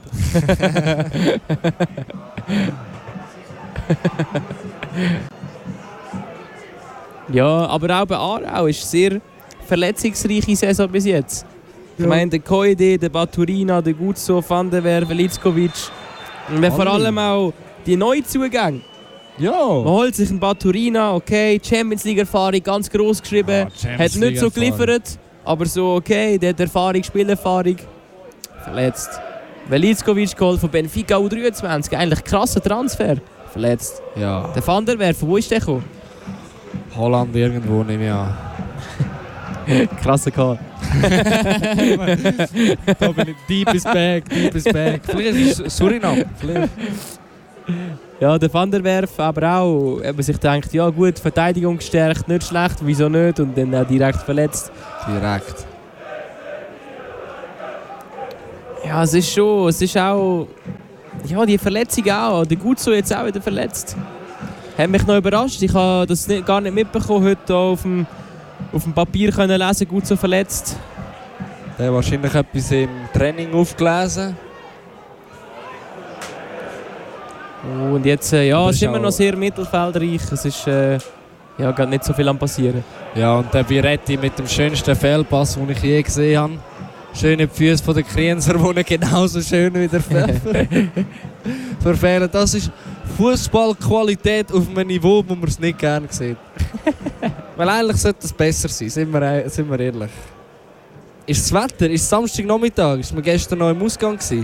Ja, aber auch bei Aarau ist es sehr verletzungsreiche Saison bis jetzt. Ja. Ich meine, der Koide, der Baturina, der Gutso, Van der Werf, Litzkovic. Und vor allem auch die Neuzugänge. Ja. Man holt sich einen Baturina, okay, Champions League-Erfahrung, ganz gross geschrieben. Hat nicht so geliefert, aber so okay, der hat Erfahrung, Spielerfahrung. Verletzt. Litzkovic geholt von Benfica U23, eigentlich krasser Transfer. Verletzt. Ja. Der Van der Werf, wo ist der gekommen? Holland irgendwo, nehme ich an. Krasser Call. Da bin ich deep is back. Vielleicht ist es Suriname. Ja, der Van der Werf, aber auch, wenn man sich denkt, ja gut, Verteidigung gestärkt, nicht schlecht, wieso nicht? Und dann auch direkt verletzt. Direkt. Ja, es ist auch... Ja, die Verletzung auch. Der Gutso jetzt auch wieder verletzt. Hat mich noch überrascht. Ich habe das gar nicht mitbekommen, heute auf dem Papier können lesen, Gutso verletzt. Der hat wahrscheinlich etwas im Training aufgelesen. Und jetzt sind wir noch sehr mittelfeldreich. Es ist gerade nicht so viel am passieren. Ja, und der Viretti mit dem schönsten Fehlpass, den ich je gesehen habe. Schöne Füße von den Krienser, die genauso schön wieder verfehlen. Das ist Fußballqualität auf einem Niveau, wo man es nicht gerne sieht. Weil eigentlich sollte es besser sein, sind wir ehrlich. Ist das Wetter? Ist es Samstagnachmittag? Ist man gestern noch im Ausgang gewesen?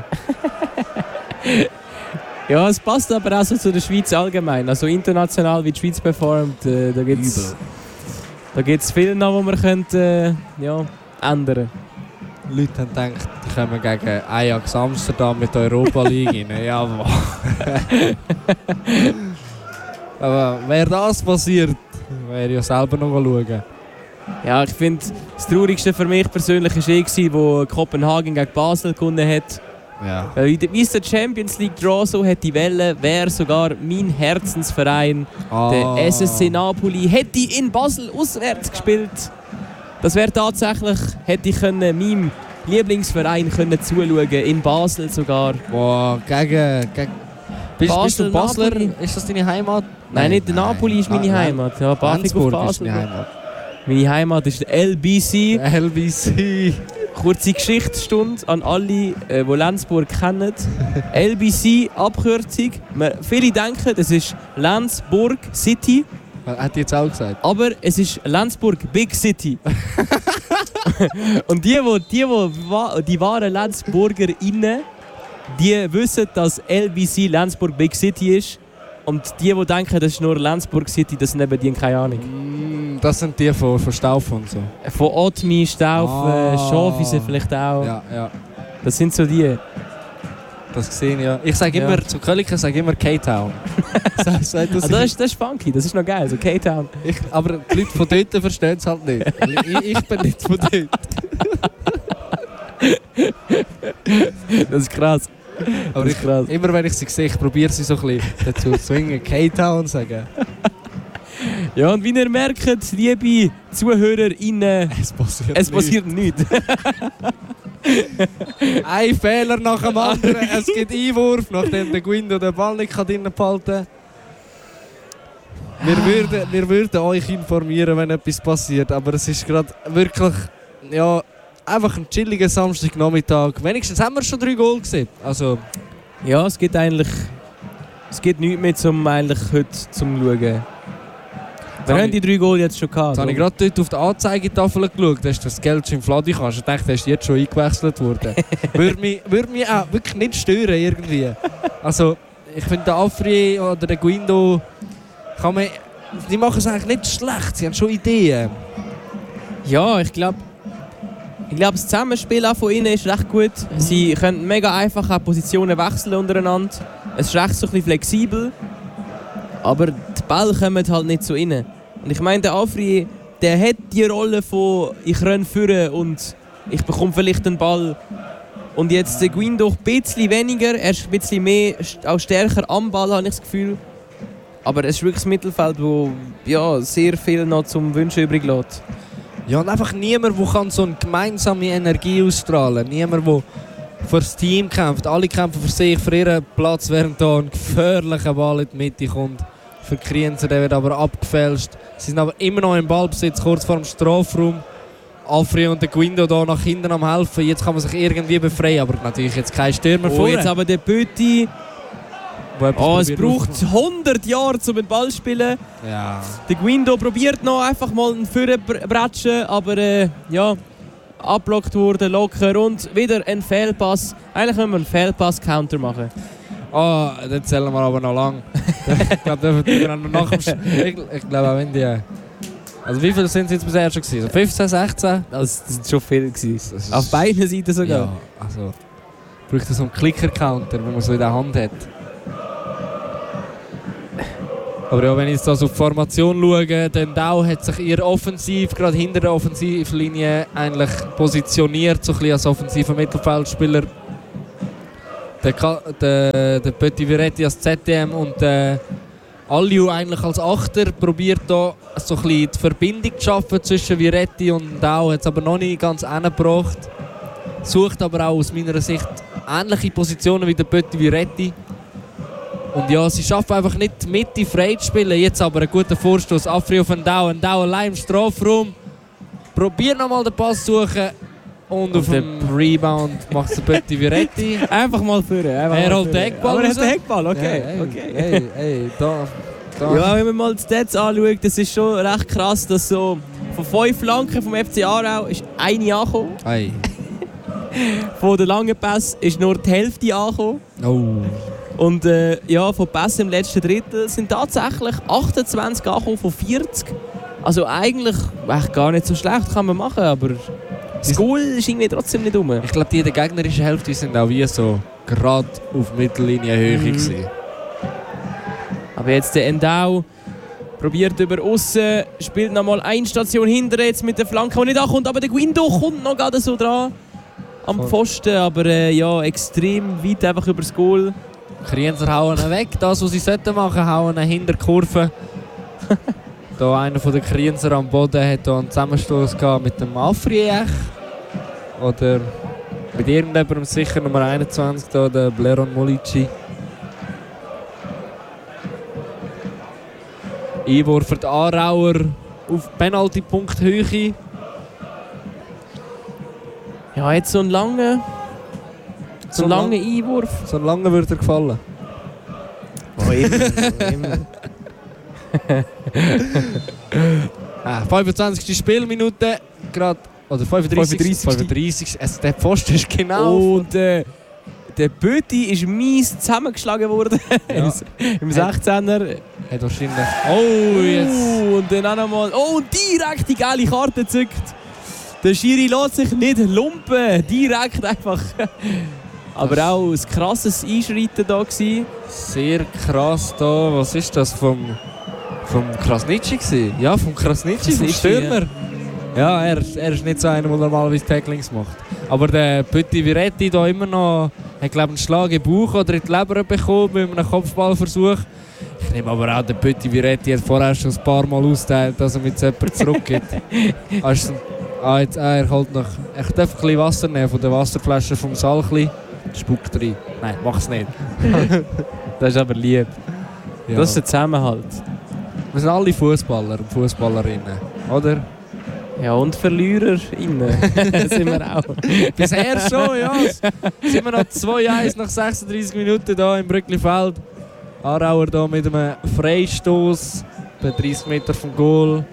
Ja, es passt aber auch so zu der Schweiz allgemein. Also international, wie die Schweiz performt, da gibt es viel noch, was man ändern. Leute haben gedacht, die kommen gegen Ajax Amsterdam mit der Europa League rein. Ja, aber wäre das passiert, wäre ja selber noch schauen. Ja, ich finde, das Traurigste für mich persönlich war wo Kopenhagen gegen Basel gewonnen hat. Ja. Weil wie es der Champions League Draw so hätte wollen, wäre sogar mein Herzensverein, der SSC Napoli, hätte in Basel auswärts gespielt. Das wäre tatsächlich, hätte ich meinem Lieblingsverein zuschauen, in Basel sogar. Boah, gegen bist du Basler? Napoli. Ist das deine Heimat? Nein, nicht Napoli ist meine Heimat. Ja, Bafik auf Basel. Ist deine Heimat. Meine Heimat ist der LBC. LBC. Kurze Geschichtsstunde an alle, die Lenzburg kennen. LBC, Abkürzung. Viele denken, das ist Lenzburg City. Hat die jetzt auch gesagt? Aber es ist Lenzburg Big City. Und die wahren LenzburgerInnen, die wissen, dass LBC Lenzburg Big City ist. Und die denken, das ist nur Lenzburg City, das sind eben die, keine Ahnung. Das sind die von Staufen und so. Von Otmi, Staufen, Schafisen vielleicht auch. Ja. Das sind so die. Das gesehen, ja. Ich sage immer, zu Kölliken sage immer K-Town. Das ist funky, das ist noch geil, so K-Town. Aber die Leute von dort verstehen es halt nicht. Ich bin nicht von dort. Das ist krass. Aber immer wenn ich sie sehe, ich probiere sie so ein bisschen dazu zu zwingen, K-Town sagen. Ja, und wie ihr merkt, liebe ZuhörerInnen, es passiert nichts. Ein Fehler nach dem anderen, es gibt Einwurf, nachdem der Guindo den Ball nicht drinnen behalten kann. Wir würden euch informieren, wenn etwas passiert, aber es ist gerade wirklich einfach ein chilliger Samstagnachmittag. Wenigstens haben wir schon 3 Goal gesehen. Also, ja, es gibt nichts mehr heute zum Schauen. Wir haben die 3 Goal jetzt schon gehabt. Jetzt habe ich gerade dort auf die Anzeigetafel geschaut, da ist das Geld schon im Fladi kannst. Ich dachte, der ist jetzt schon eingewechselt worden. würde mich auch wirklich nicht stören irgendwie. Also, ich finde, der Afri oder der Guindo, die machen es eigentlich nicht schlecht, sie haben schon Ideen. Ja, ich glaube, das Zusammenspiel von ihnen ist recht gut. Sie können mega einfach auch Positionen wechseln untereinander. Es ist recht so ein bisschen flexibel. Aber die Bälle kommen halt nicht so rein. Und ich meine, der Afri, der hat die Rolle von ich renne führen und ich bekomme vielleicht den Ball. Und jetzt der Guindo ein bisschen weniger, er ist ein bisschen mehr, auch stärker am Ball, habe ich das Gefühl. Aber es ist wirklich das Mittelfeld, das sehr viel noch zum Wünschen übrig lässt. Ja, und einfach niemand, der so eine gemeinsame Energie ausstrahlen kann. Niemand, der für das Team kämpft. Alle kämpfen für sich, für ihren Platz, während da ein gefährlicher Ball in die Mitte kommt. Für die Krienzer, der wird aber abgefälscht. Sie sind aber immer noch im Ballbesitz, kurz vor dem Strafraum. Afri und der Guindo da nach hinten am helfen. Jetzt kann man sich irgendwie befreien, aber natürlich jetzt kein Stürmer vor. Jetzt aber der Pötti. Es braucht 100 Jahre, um den Ball zu spielen. Ja. Der Guindo probiert noch einfach mal einen Führer-Bretschen, aber abblockt wurde locker und wieder ein Fehlpass. Eigentlich können wir einen Fehlpass-Counter machen. Den zählen wir aber noch lang. Ich glaube, ich glaube auch wenn die... Also wie viele sind es jetzt bisher schon gewesen? 15, 16? Das sind schon viele gewesen. Auf beiden Seiten sogar. Ja, also... Braucht so einen Clicker-Counter, den man so in der Hand hat. Aber ja, wenn ich jetzt also auf die Formation schaue, dann Dau hat sich eher offensiv, gerade hinter der Offensivlinie, eigentlich positioniert, so ein bisschen als offensiver Mittelfeldspieler. Der Petit Viretti als ZDM und Aliu eigentlich als Achter probiert da so ein bisschen die Verbindung zu schaffen zwischen Viretti und Dau, hat es aber noch nicht ganz hingebracht. Sucht aber auch aus meiner Sicht ähnliche Positionen wie der Petit Viretti. Und ja, sie schaffen einfach nicht die Mitte frei zu spielen. Jetzt aber ein guter Vorstoß. Afri auf einen Dau allein im Strafraum. Probiert nochmal den Pass zu suchen. Und auf dem Rebound macht es der Petit Viretti. Einfach mal führen. Er holt den Eckball. Aber er hat den Eckball, okay. Hey, da. Ja, wenn man mal die Stats anschaut, das ist schon recht krass, dass so von 5 Flanken vom FC Aarau ist eine angekommen. Hey. Von den langen Pässen ist nur die Hälfte angekommen. Oh. Und von Pässen im letzten Drittel sind tatsächlich 28 angekommen von 40. Also eigentlich gar nicht so schlecht, kann man machen, aber das Goal ist irgendwie trotzdem nicht rum. Ich glaube, die der gegnerischen Hälfte sind auch wie so gerade auf Mittellinie gewesen. Aber jetzt der Endau probiert über außen, spielt nochmal eine Station hinter jetzt mit der Flanke, die nicht ankommt, aber der Guindo kommt noch gerade so dran. am Pfosten, aber extrem weit einfach über das Goal. Krienzer hauen ihn weg, das was sie sollten machen, hauen ihn hinter die Kurve. Da einer von den Krienzer am Boden hat einen Zusammenstoß mit dem Afriech. Oder mit irgendjemandem, sicher Nummer 21, da, der Bleron Molici. Einwurf für die Aarauer auf Penalty-Punkt-Höhe. Ja, jetzt so ein langer Einwurf. So ein langer würde er gefallen. Oh, immer. 25. Spielminute, gerade, oder 35. Der Pfosten ist genau. Und der Böti ist mies zusammengeschlagen worden. Ja. Im 16er. Hat wahrscheinlich. Oh, jetzt. Und dann auch nochmal. Oh, direkt die geile Karte zückt. Der Schiri lässt sich nicht lumpen. Direkt einfach. Aber auch ein krasses Einschreiten da gewesen. Sehr krass da. Was ist das? Vom Krasnitschi gewesen? Ja, vom Krasnitschi, vom Stürmer. Ja, er ist nicht so einer, der normalerweise Tacklings macht. Aber der Pötti Viretti da immer noch, hat glaube einen Schlag im Bauch oder in die Leber bekommen mit einem Kopfballversuch. Ich nehme aber auch, der Pötti Viretti hat vorher schon ein paar Mal ausgeteilt, dass er mit so jemandem zurückgeht. Er holt noch. Ich darf ein bisschen Wasser nehmen von der Wasserflasche vom Salchli. Spuckt rein. Nein, mach's nicht. Das ist aber lieb. Ja. Das ist der Zusammenhalt. Wir sind alle Fußballer und Fußballerinnen, oder? Ja, und VerliererInnen sind wir auch. Bisher schon, ja. Sind wir noch 2-1 nach 36 Minuten hier im Brücklifeld. Aarauer hier mit einem Freistoß, bei 30 Meter vom Goal.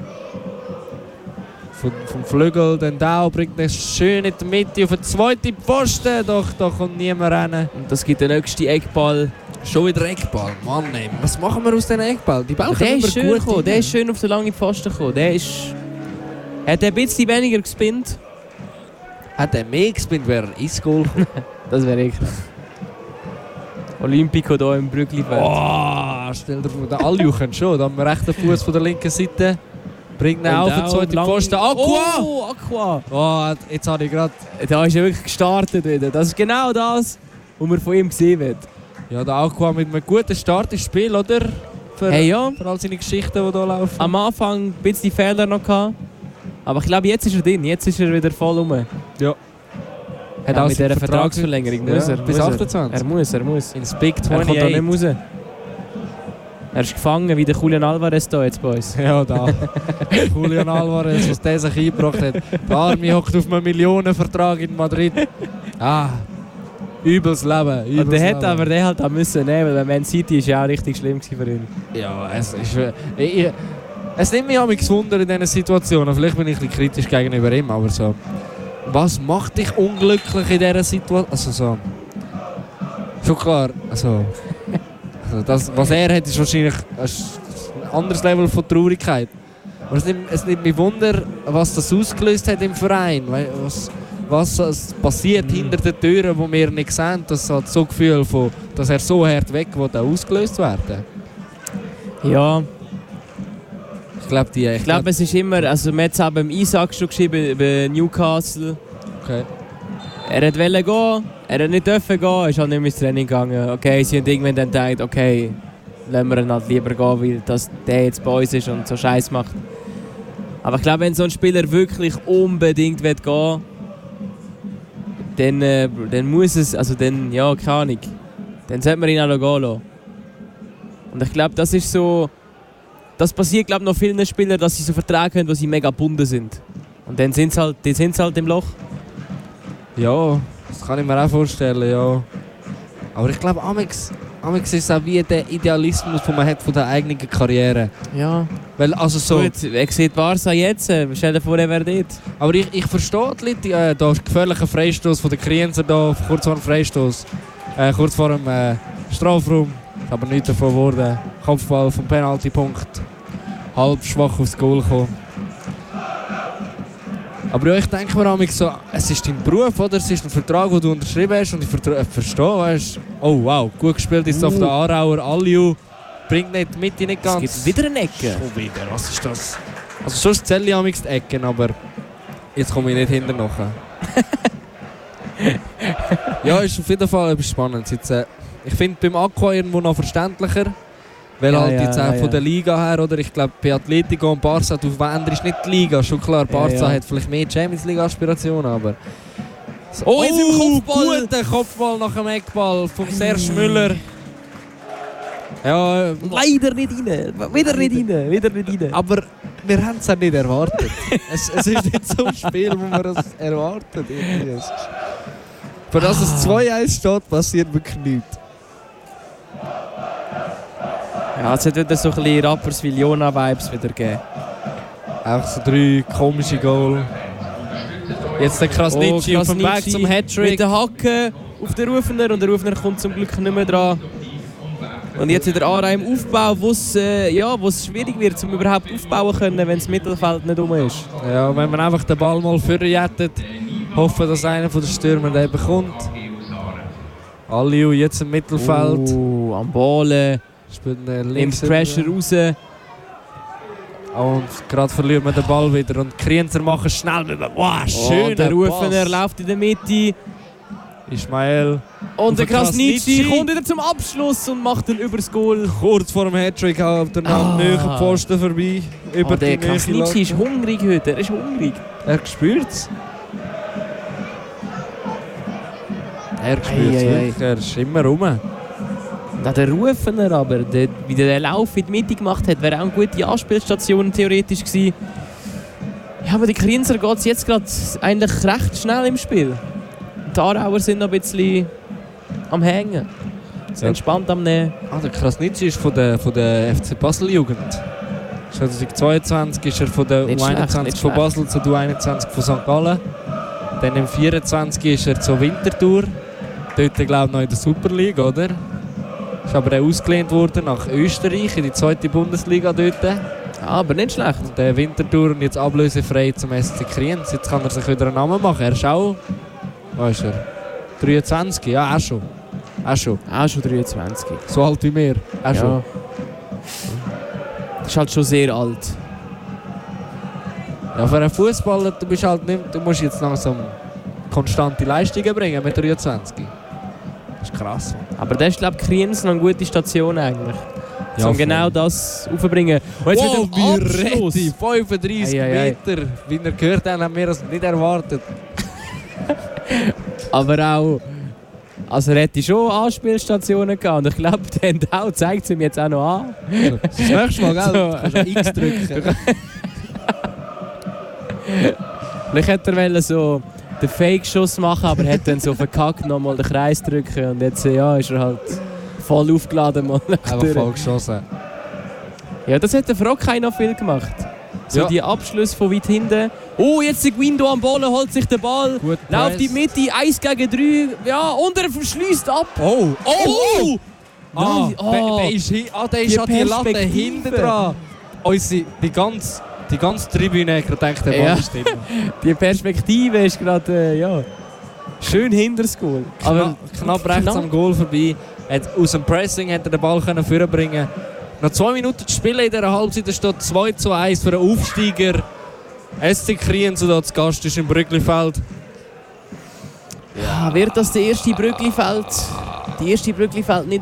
Vom Flügel, den Dau bringt ihn schön in die Mitte auf den zweiten Pfosten, doch da kommt niemand rein. Und das gibt den nächsten Eckball. Schon wieder Eckball, Mann ey. Was machen wir aus diesem Eckball? Die Bälle Der kommen ist schön gut gekommen, rein. der ist schön auf den langen Pfosten gekommen. Hat ein bisschen weniger gespinnt. Hat er mehr gespinnt, wäre er ins Goal gekommen. Das wäre echt. Olympico hier im Brücklifeld. Oh, stell dir vor, der Alju können schon. Da am rechten Fuß von der linken Seite. Bringt ihn auf den zweiten Pfosten. Aqua! Oh, Aqua! Oh, jetzt habe ich gerade... Da ist er wirklich gestartet wieder. Das ist genau das, was man von ihm gesehen hat. Ja, der Aqua mit einem guten Start ins Spiel, oder? Für all seine Geschichten, die hier laufen. Am Anfang ein bisschen Fehler noch gehabt. Aber ich glaube, jetzt ist er drin. Jetzt ist er wieder voll rum. Ja. Hat auch mit dieser Vertragsverlängerung muss er. Bis 28. Er muss. Ins Big Er 28. kommt da nicht raus. Er ist gefangen wie der Julian Alvarez hier jetzt bei uns. Ja, da. Julian Alvarez, was der sich eingebracht hat. Der Arme hockt auf einem Millionenvertrag in Madrid. Ah, übles Leben. Und der hat aber den halt auch müssen nehmen, weil Man City ist ja auch richtig schlimm für ihn. Ja, es ist... Es nimmt mich auch mit Wunder in diesen Situationen. Vielleicht bin ich ein bisschen kritisch gegenüber ihm, aber so... Was macht dich unglücklich in dieser Situation? Also so... Schon klar, also das, was er hat, ist wahrscheinlich ein anderes Level von Traurigkeit. Aber es nimmt mich Wunder, was das ausgelöst hat im Verein. Was passiert hinter den Türen, die wir nicht sehen. Das hat so Gefühl, dass er so hart weg will, ausgelöst werden. Ja. Ich glaube, es ist immer... Also man hat es auch beim Isaac schon geschrieben, über Newcastle. Okay. Er wollte gehen, er hat nicht dürfen gehen, ist halt nicht mehr ins Training gegangen. Okay, sie haben irgendwann dann gedacht, okay, lassen wir ihn halt lieber gehen, weil der jetzt bei uns ist und so Scheiß macht. Aber ich glaube, wenn so ein Spieler wirklich unbedingt gehen will, dann muss es, also dann, ja, keine Ahnung, dann sollte man ihn auch noch gehen lassen. Und ich glaube, das ist so, das passiert glaube ich noch vielen Spielern, dass sie so Verträge haben, wo sie mega gebunden sind. Und dann sind sie halt im Loch. Ja, das kann ich mir auch vorstellen, ja. Aber ich glaube, Amix ist es auch wie der Idealismus, den man hat von der eigenen Karriere. Ja. Weil also so... Gut, wer sieht Barca jetzt? Stell dir vor, er wäre dort. Aber ich verstehe die Leute, da ist ein gefährlicher Freistoß von den Krienzer da, kurz vor dem Freistoß. Kurz vor dem Strafraum. Aber nichts davon geworden. Kopfball vom Penaltypunkt. Halb schwach aufs Goal gekommen. Aber ja, ich denke mir auch so, es ist dein Beruf, oder? Es ist ein Vertrag, den du unterschrieben hast und ich verstehe, weißt, oh wow, gut gespielt ist auf der Aarauer, Alju, bringt nicht die Mitte nicht ganz. Es gibt wieder eine Ecke. Schon wieder, was ist das? Also sonst zähle ich die Ecken, aber jetzt komme ich nicht hinter nachher. Ja, ist auf jeden Fall etwas Spannendes. Jetzt, ich finde beim Aqua irgendwo noch verständlicher. Weil jetzt auch von der Liga her, oder? Ich glaube, bei Atletico und Barca, du veränderst nicht die Liga. Schon klar, Barca hat vielleicht mehr Champions League-Aspirationen, aber... Oh, jetzt im Kopfball! Guter Kopfball nach dem Eckball von Serge Müller. Ja, leider nicht rein. Wieder nicht rein. Aber wir haben es ja nicht erwartet. es ist nicht so ein Spiel, wo man es erwartet. Für das es 2-1 steht, passiert wirklich nichts. Ja, es hat wieder so ein bisschen Rapperswil-Jona-Vibes wieder gegeben. Auch so 3 komische Goal. Jetzt der Krasnitschi auf dem Weg zum Hattrick. Mit der Hacke auf den Rufener und der Rufener kommt zum Glück nicht mehr dran. Und jetzt wieder Aarau im Aufbau, wo es schwierig wird, um überhaupt aufbauen zu können, wenn das Mittelfeld nicht rum ist. Ja, wenn man einfach den Ball mal vorjettet, hoffen, dass einer von den Stürmern den bekommt. Aliu jetzt im Mittelfeld. Am Ballen. Nimmt Pressure raus. Und gerade verliert man den Ball wieder. Und Krienzer machen schnell mit dem... Wow, schöner der Rufener läuft in der Mitte. Ismael. Und der Krasnitschi kommt wieder zum Abschluss und macht dann übers Goal. Kurz vor dem Hattrick auf der nahen Pfosten vorbei. Über der Krasnitschi ist hungrig heute. Er ist hungrig. Er spürt es. Er spürt es wirklich. Er ist immer rum. Der Rufener aber, wie der den Lauf in die Mitte gemacht hat, wäre auch eine gute Anspielstation theoretisch gewesen. Ja, aber die Krienzer geht es jetzt gerade eigentlich recht schnell im Spiel. Die Aarauer sind noch ein bisschen am Hängen. Sind entspannt am Nähen. Der Krasnitschi ist von der FC Basel Jugend. 2022 ist er von der U21 von Basel zur U21 von St. Gallen. Dann im 24 ist er zur Winterthur. Dort glaube ich noch in der Super League, oder? Ist aber ausgelehnt worden nach Österreich in die 2. Bundesliga dort. Aber nicht schlecht. Und der Winterthur und jetzt ablösefrei zum SC Kriens. Jetzt kann er sich wieder einen Namen machen. Er ist auch... Was ist er? 23? Ja, auch schon. Auch schon 23. So alt wie wir. Auch schon. Das ist halt schon sehr alt. Ja, für einen Fußballer, du musst jetzt langsam konstante Leistungen bringen mit 23. Das ist krass. Aber das ist, glaube ich, Kriens noch eine gute Station eigentlich. Ja, um genau das aufzubringen. Und jetzt wow, wieder Abschluss. 35 Meter. Wie ihr gehört haben, haben wir das nicht erwartet. Aber auch... Also er hätte schon Anspielstationen gehabt. Und ich glaube, der Endau zeigt es ihm jetzt auch noch an. Das nächste Mal, gell? Du kannst auf X drücken. Vielleicht hätte er so den Fake-Schuss machen, aber er hat dann so verkackt nochmal den Kreis drücken. Und jetzt ist er halt voll aufgeladen. Einfach voll geschossen. Ja, das hat der Frockheim noch viel gemacht. So die Abschlüsse von weit hinten. Oh, jetzt der Guindo am Ballen, holt sich den Ball. Gut läuft in die Mitte, 1 gegen 3. Ja, und er verschließt ab. Oh! Der ist an die Latte hinten dran. Die ganze Tribüne hat gedacht, der Ball ist immer. Die Perspektive ist gerade, schön hinter das Goal. Aber knapp rechts am Goal vorbei. Aus dem Pressing hätte er den Ball vorbringen können. Noch 2 Minuten zu spielen in dieser Halbzeit, steht 2:1 für den Aufsteiger. SC Kriens, der zu Gast ist im Brücklifeld. Ja, wird das die erste Brücklifeld